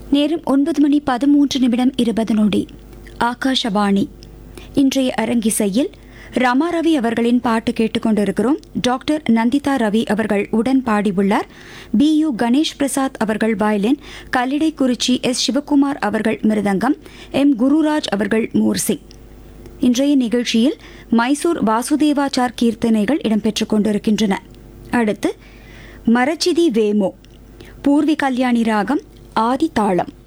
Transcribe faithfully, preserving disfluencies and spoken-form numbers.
நேரம் ஒன்பது மணி பதிமூன்று நிமிடம் இருபது நொடி. ஆகாஷவாணி. இன்றைய அரங்கிசையில் ரமா ரவி அவர்களின் பாட்டு கேட்டுக்கொண்டிருக்கிறோம். டாக்டர் நந்திதா ரவி அவர்கள் உடன் பாடியுள்ளார். பி யு கணேஷ் பிரசாத் அவர்கள் வயலின், கல்லிடைக்குறிச்சி எஸ் சிவகுமார் அவர்கள் மிருதங்கம், எம் குருராஜ் அவர்கள் மூர்சி. இன்றைய நிகழ்ச்சியில் மைசூர் வாசுதேவாச்சார் கீர்த்தனைகள் இடம்பெற்றுக் கொண்டிருக்கின்றன. அடுத்து மரச்சிதி வேமோ, பூர்வி கல்யாணி ராகம், ஆதி தாளம்.